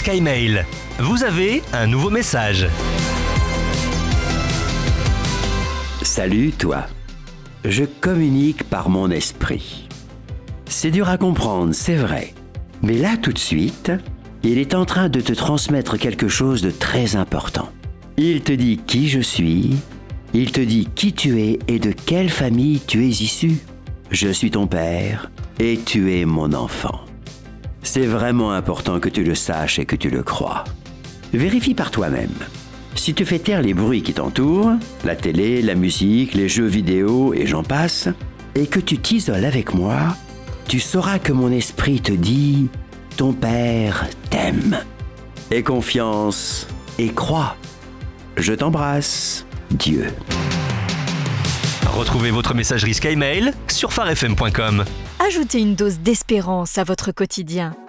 SkyMail. Vous avez un nouveau message. Salut toi. Je communique par mon esprit. C'est dur à comprendre, c'est vrai. Mais là tout de suite, il est en train de te transmettre quelque chose de très important. Il te dit qui je suis, il te dit qui tu es et de quelle famille tu es issu. Je suis ton père et tu es mon enfant. C'est vraiment important que tu le saches et que tu le crois. Vérifie par toi-même. Si tu fais taire les bruits qui t'entourent, la télé, la musique, les jeux vidéo et j'en passe, et que tu t'isoles avec moi, tu sauras que mon esprit te dit « Ton père t'aime ». Aie confiance et crois. Je t'embrasse, Dieu. Retrouvez votre messagerie SkyMail sur farfm.com. Ajoutez une dose d'espérance à votre quotidien.